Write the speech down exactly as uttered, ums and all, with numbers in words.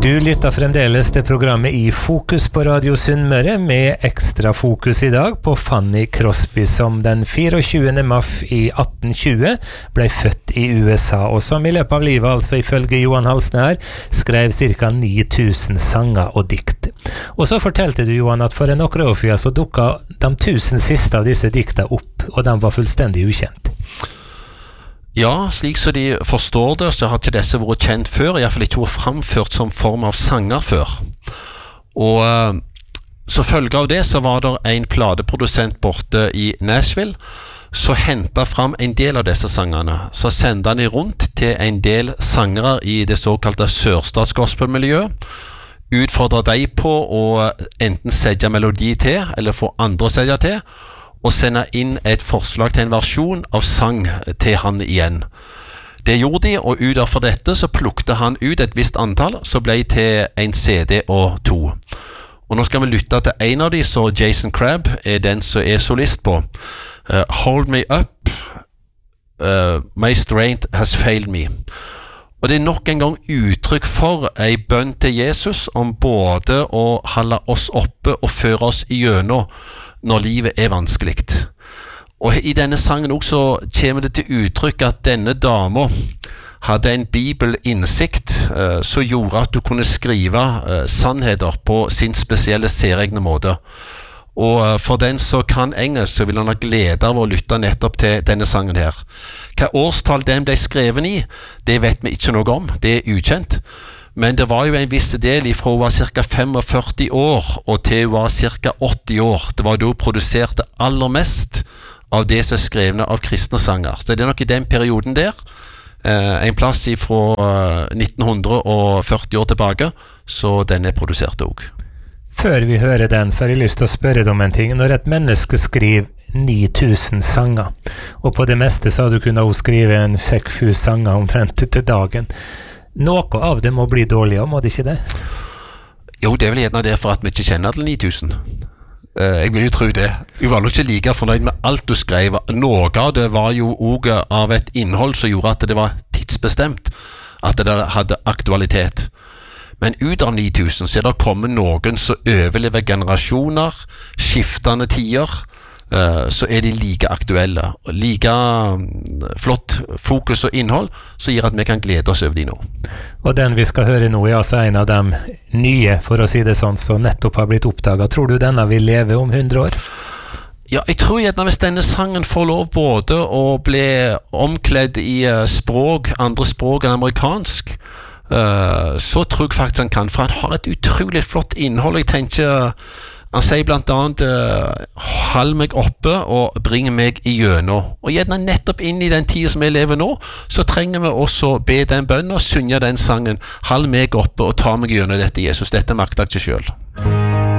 Du lytter fremdeles til programmet I Fokus på Radio Sunnmøre med ekstra fokus I dag på Fanny Crosby som den tjuefire mars I atten tjue ble født I U S A og som I løpet av livet, altså ifølge Johan Halsen her, skrev cirka ni tusen sanger og dikt. Og så fortalte du, Johan, at for en noen år siden så dukket de tusen siste av disse dikta opp, og de var fullstendig ukjent. Ja, slik så de forstår det, så har ikke disse vært kjent før, I hvert fall ikke vært framført som form av sanger før. Og uh, så følge av det så var det en pladeprodusent borte I Nashville, så hentet fram en del av disse sangene, så sendte han de rundt til en del sangere I det såkalte sørstatsgospelmiljøet, utfordret de på å enten sette melodi til, eller få andre å sette til, og sende inn et forslag til en versjon av sang til han igjen. Det gjorde de, og ut av dette så plukte han ut et visst antall, så ble det til en C D og to. Og nå skal vi lytte til en av de, så Jason Crabb er den som er solist på. Uh, Hold me up, uh, my strength has failed me. Og det er nok en gang uttrykk for en bønn til Jesus om både å holde oss oppe og føre oss igjennom når livet er vanskelig. Og I denne sangen også kommer det til uttrykk at denne dama hadde en bibelinnsikt uh, som gjorde at du kunne skrive uh, sannheter på sin spesielle særegne måte. Og uh, for den som kan engelsk, så vil han ha glede av å lytte nettopp til denne sangen her. Hva årstall den ble skreven I, det vet vi ikke noe om, det er ukjent. Men det var jo en viss del fra hun var cirka førtifem år og til hun var cirka åtti år. Det var da hun produserte aller mest av det som er skrevne av kristne sanger. Så det er nok I den perioden der, eh, en plass fra eh, nitten førti år tilbake, så den er produsert også. Før vi hører den, så har jeg lyst til å spørre deg om en ting. Når et menneske skriver ni tusen sanger, og på det meste så har du kunnet skrive en seks-sju sanger omtrent til dagen, noe av det må bli dårligere, må det ikke det? Jo, det er vel gjerne derfor at vi ikke kjenner til ni tusen. Uh, jeg vil jo tro det. Jeg var nok ikke like fornøyd med alt du skrev. Noe av det var jo også av et innhold som gjorde at det var tidsbestemt, at det hadde aktualitet. Men ut av ni tusen så er det kommet noen som overlever generasjoner, skiftende tider, Uh, så er de like aktuelle og like um, flott fokus og innhold som gjør at vi kan glede oss over de nå. Og den vi skal høre nå er altså en av dem nye, for å si det sånn, som nettopp har blitt oppdaget. Tror du denne vil leve om hundre år? Ja, jeg tror gjerne hvis denne sangen får lov både å bli omkledd I uh, språk, andre språk enn amerikansk, uh, så tror jeg faktisk han kan, for han har et utrolig flott innhold. Jeg tenker Han sier blant annet uh, «Hold meg oppe og bring meg igjennom». Og gjerne nettopp inn I den tiden som vi lever nå, så trenger vi også be den bønnen og synge den sangen «Hold meg oppe og ta meg igjennom dette, Jesus. Dette makter jeg ikke selv».